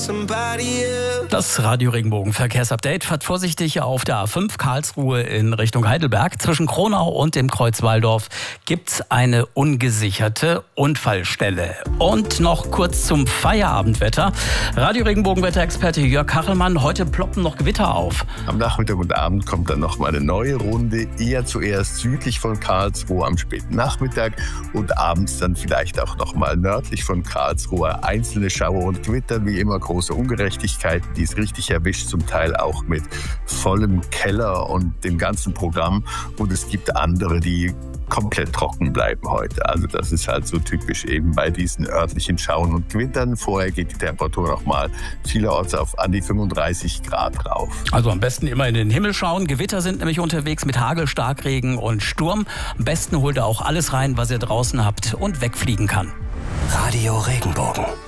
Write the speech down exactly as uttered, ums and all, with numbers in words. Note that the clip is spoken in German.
Das Radio Regenbogen Verkehrsupdate fährt vorsichtig auf der A fünf Karlsruhe in Richtung Heidelberg. Zwischen Kronau und dem Kreuz Walldorf gibt's eine ungesicherte Unfallstelle. Und noch kurz zum Feierabendwetter. Radio Regenbogen Wetterexperte Jörg Kachelmann, heute ploppen noch Gewitter auf. Am Nachmittag und Abend kommt dann noch mal eine neue Runde, eher zuerst südlich von Karlsruhe am späten Nachmittag und abends dann vielleicht auch noch mal nördlich von Karlsruhe. Einzelne Schauer und Gewitter, wie immer große Ungerechtigkeit, die es richtig erwischt, zum Teil auch mit vollem Keller und dem ganzen Programm. Und es gibt andere, die komplett trocken bleiben heute. Also das ist halt so typisch eben bei diesen örtlichen Schauern und Gewittern. Vorher geht die Temperatur noch mal vielerorts auf an die fünfunddreißig Grad rauf. Also am besten immer in den Himmel schauen. Gewitter sind nämlich unterwegs mit Hagel, Starkregen und Sturm. Am besten holt ihr auch alles rein, was ihr draußen habt und wegfliegen kann. Radio Regenbogen.